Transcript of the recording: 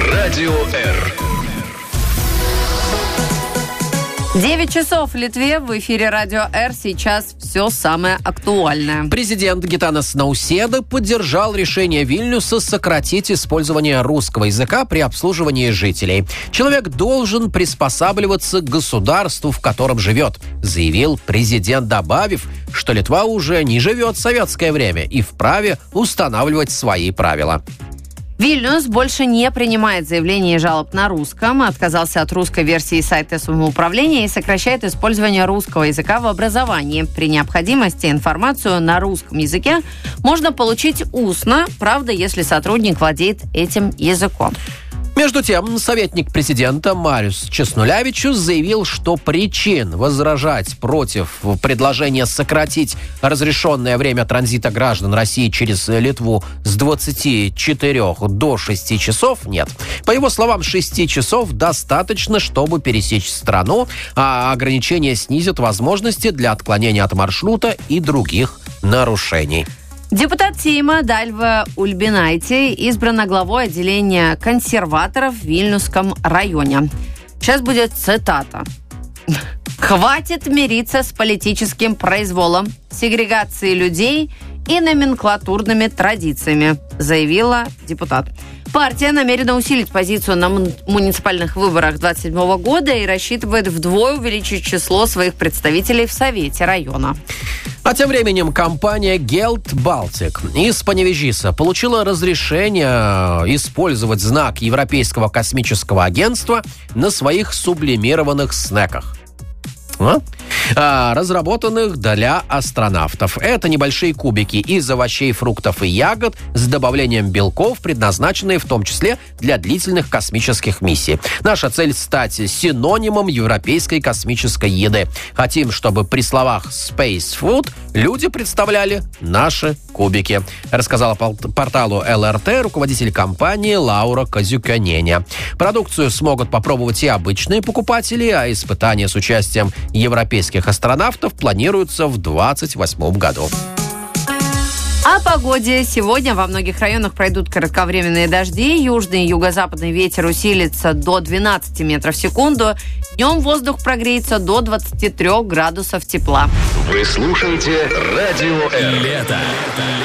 Радио Р. 9 часов в Литве, в эфире Радио Р. Сейчас все самое актуальное. Президент Гитанас Науседа поддержал решение Вильнюса сократить использование русского языка при обслуживании жителей. Человек должен приспосабливаться к государству, в котором живет, заявил президент, добавив, что Литва уже не живет в советское время и вправе устанавливать свои правила. Вильнюс больше не принимает заявлений и жалоб на русском, отказался от русской версии сайта самоуправления и сокращает использование русского языка в образовании. При необходимости информацию на русском языке можно получить устно, правда, если сотрудник владеет этим языком. Между тем, советник президента Мариус Чеснулявичус заявил, что причин возражать против предложения сократить разрешенное время транзита граждан России через Литву с 24 до 6 часов нет. По его словам, 6 часов достаточно, чтобы пересечь страну, а ограничения снизят возможности для отклонения от маршрута и других нарушений. Депутат Сейма Дальва Ульбинайте избрана главой отделения консерваторов в Вильнюсском районе. Сейчас будет цитата. «Хватит мириться с политическим произволом, сегрегацией людей и номенклатурными традициями», заявила депутат. Партия намерена усилить позицию на муниципальных выборах 2027 года и рассчитывает вдвое увеличить число своих представителей в Совете района. А тем временем компания Гелт Балтик из Паневежиса получила разрешение использовать знак Европейского космического агентства на своих сублимированных снеках, разработанных для астронавтов. Это небольшие кубики из овощей, фруктов и ягод с добавлением белков, предназначенные в том числе для длительных космических миссий. Наша цель — стать синонимом европейской космической еды. Хотим, чтобы при словах «space food» люди представляли наши кубики, рассказала порталу ЛРТ руководитель компании Лаура Казюкяненя. Продукцию смогут попробовать и обычные покупатели, а испытания с участием европейских астронавтов планируются в 2028 году. О погоде. Сегодня во многих районах пройдут кратковременные дожди. Южный и юго-западный ветер усилится до 12 метров в секунду. Днем воздух прогреется до 23 градусов тепла. Вы слушаете Радио Р. Лето.